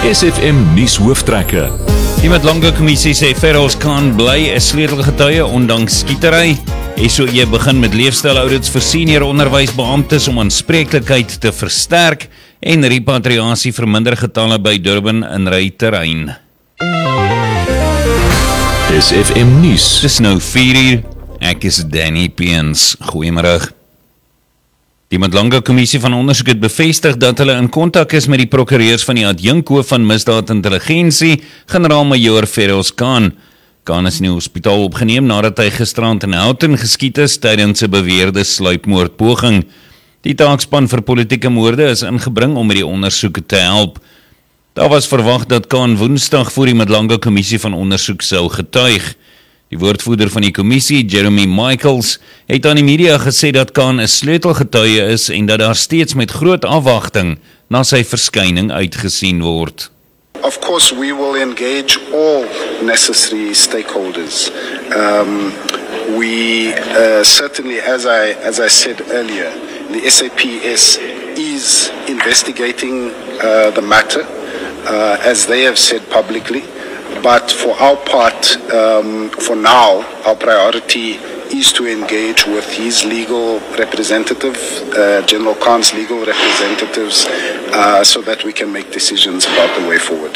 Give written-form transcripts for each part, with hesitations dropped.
SFM nuus hooftrekke. Die Madlanga-kommissie sê Feroz Khan bly 'n sleutelgetuie ondanks skietery. SOE begin met leefstyl-audits vir senior onderwysbeamptes om aanspreeklikheid te versterk en repatriasie verminder getalle by Durban in ryterrein. SFM nuus. Dis nou 4:00. Ek is Danny Peens. Goeiemôre. Die Madlanga-kommissie van ondersoek het bevestig dat hulle in kontak is met die prokureurs van die adjunkhoof van misdaadintelligensie, generaal-majoor Feroz Khan. Khan is in die hospitaal opgeneem nadat hy gisterand in Houghton geskiet is tydens 'n beweerde sluipmoordpoging. Die taakspan vir politieke moorde is ingebring om met die ondersoeke te help. Daar was verwag dat Khan Woensdag voor die Madlanga-kommissie van ondersoek sou getuig. Die woordvoerder van die kommissie, Jeremy Michaels, het aan die media gesê dat Khan 'n sleutelgetuie is en dat daar steeds met groot afwagting na sy verskyning uitgesien word. Of course, we will engage all necessary stakeholders. We certainly, as I said earlier, the SAPS is investigating the matter, as they have said publicly. But for our part, for now, our priority is to engage with his legal representative, General Khan's legal representatives, so that we can make decisions about the way forward.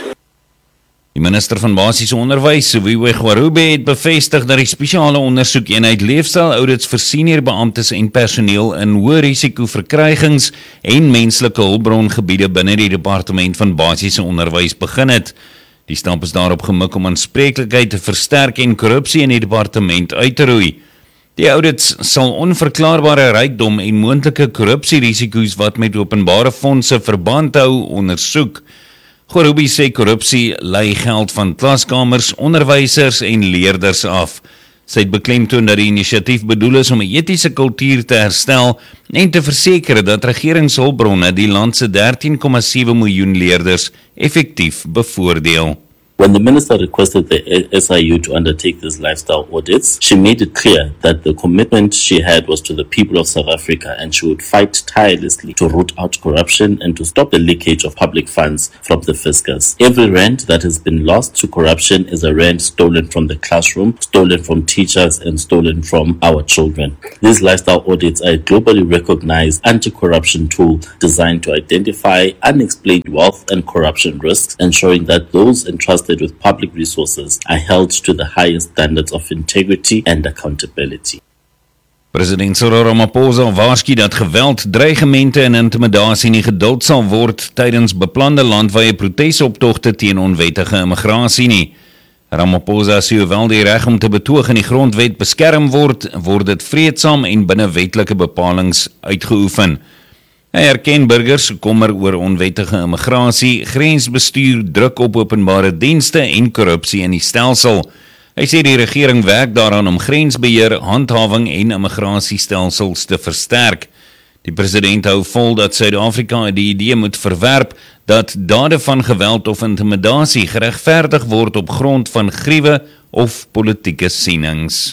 Die minister van basiese onderwys, Siviwe Gwarube, het bevestig dat die spesiale ondersoekeenheid leefstyl-audits vir senior beamptes en personeel in hoë risiko verkrygings en menslike hulpbrongebiede binne die departement van basiese onderwys begin het. Die stamp is daarop gemik om aanspreeklikheid te versterk en korrupsie in die departement uit te roei. Die audits sal onverklaarbare rykdom en moontlike korrupsierisiko's wat met openbare fondse verband hou ondersoek. Gwarube sê korrupsie lei geld van klaskamers, onderwysers en leerders af. Sy het beklemtoon dat die inisiatief bedoel is om 'n etiese kultuur te herstel en te verseker dat regeringshulpbronne die land se 13,7 miljoen leerders effektief bevoordeel. When the minister requested the SIU to undertake these lifestyle audits, she made it clear that the commitment she had was to the people of South Africa and she would fight tirelessly to root out corruption and to stop the leakage of public funds from the fiscus. Every rand that has been lost to corruption is a rand stolen from the classroom, stolen from teachers and stolen from our children. These lifestyle audits are a globally recognized anti-corruption tool designed to identify unexplained wealth and corruption risks, ensuring that those entrusted with public resources are held to the highest standards of integrity and accountability. President Cyril Ramaphosa waarsku dat geweld, dreigemente en intimidasie nie geduld sal word tydens beplande landwye protesoptogte teen onwettige immigrasie nie. Ramaphosa sê hoewel die reg om te betoog in die grondwet beskerm word, word dit vreedsaam en binne wetlike bepalings uitgeoefen. Hy erken burgers se kommer oor onwettige immigrasie, grensbestuur, druk op openbare dienste en korrupsie in die stelsel. Hy sê die regering werk daaraan om grensbeheer, handhawing en immigrasiestelsels te versterk. Die president hou vol dat Suid-Afrika die idee moet verwerp dat dade van geweld of intimidasie geregverdig word op grond van gruwe of politieke sienings.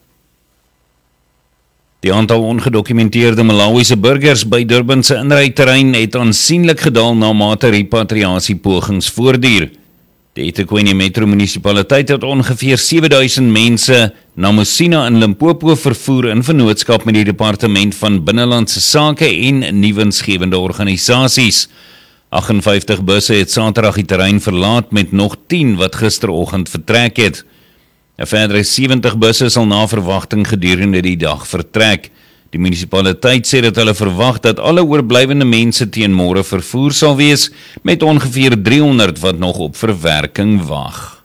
Die aantal ongedokumenteerde Malawiese burgers by Durban se inryterrein het aansienlik gedaal na mate repatriasiepogings voortduur. Die eThekwini Metro munisipaliteit het ongeveer 7000 mense na Mosina in Limpopo vervoer in vennootskap met die departement van binnelandse sake en nuwensgewende organisasies. 58 busse het Saterdag die terrein verlaat met nog 10 wat gisteroggend vertrek het. 'n verdere 70 busse sal na verwagting gedurende die dag vertrek. Die munisipaliteit sê dat hulle verwag dat alle oorblywende mense teen môre vervoer sal wees, met ongeveer 300 wat nog op verwerking wag.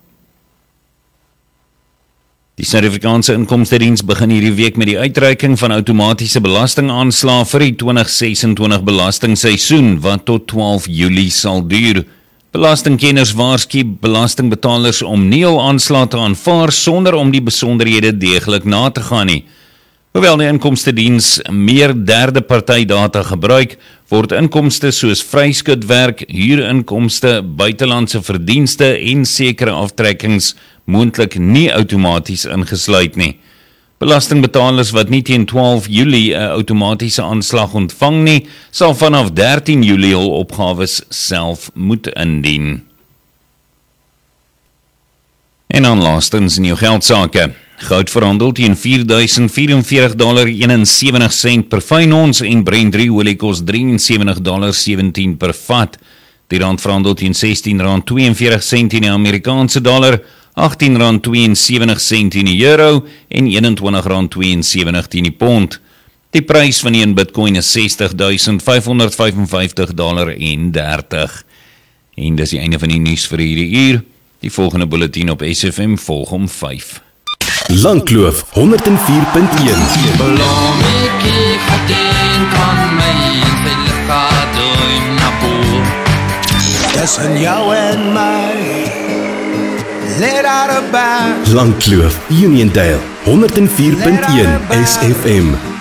Die Suid-Afrikaanse Inkomstediens begin hierdie week met die uitreiking van outomatiese belastingaanslae vir die 2026 belastingseisoen wat tot 12 Julie sal duur. Belastingkenners waarsku belastingbetalers om nie hul aanslae te aanvaar sonder om die besonderhede deeglik na te gaan nie. Hoewel die inkomstediens meer derde party data gebruik, word inkomste soos vryskutwerk, huurinkomste, buitelandse verdienste en sekere aftrekkings moontlik nie outomaties ingesluit nie. Belastingbetalers wat nie teen 12 Julie 'n outomatiese aanslag ontvang nie, sal vanaf 13 Julie hul opgawes self moet indien. En dan laastens in jou geldsake. Goud verhandel teen $4,044.71 per fyn ons en Brent 3 olie kos $73.17 per vat. Die rand verhandel teen R16.42 in die Amerikaanse dollar, R18.72 in die euro en R21.72 in die pond. Die prys van 1 bitcoin is $60,555.30. En dis die einde van die nuus vir hierdie uur. Die volgende bulletin op SFM volg om 5. Langkloof 104.1. Tussen jou en my, let out a band. Langkloof, Uniondale 104.1 SFM.